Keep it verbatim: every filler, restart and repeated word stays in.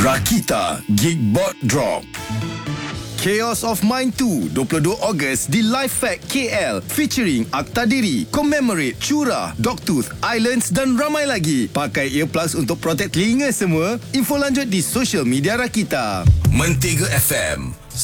Rakita Geekbot Drop. Chaos of Mind two, dua puluh dua Ogos di Live Fact K L featuring Akta Diri, Commemorate, Cura, Dogtooth, Islands dan ramai lagi. Pakai earplugs untuk protek telinga semua. Info lanjut di social media Rakita. Mentega F M.